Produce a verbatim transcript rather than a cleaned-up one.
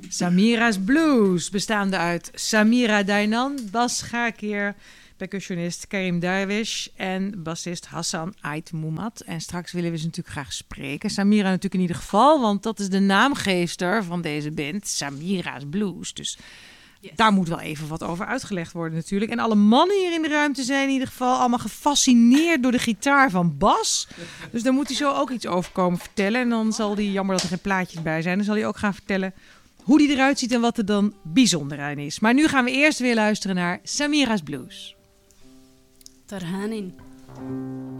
Samira's Blues, bestaande uit Samira Dainan, bas Schakir, percussionist Karim Darwish en bassist Hassan Ait Moumad. En straks willen we ze natuurlijk graag spreken. Samira natuurlijk in ieder geval, want dat is de naamgeefster van deze band, Samira's Blues. Dus yes. Daar moet wel even wat over uitgelegd worden natuurlijk. En alle mannen hier in de ruimte zijn in ieder geval allemaal gefascineerd door de gitaar van Bas. Dus daar moet hij zo ook iets over komen vertellen. En dan zal hij, jammer dat er geen plaatjes bij zijn, dan zal hij ook gaan vertellen hoe die eruit ziet en wat er dan bijzonder aan is. Maar nu gaan we eerst weer luisteren naar Samira's Blues. Tarhanin.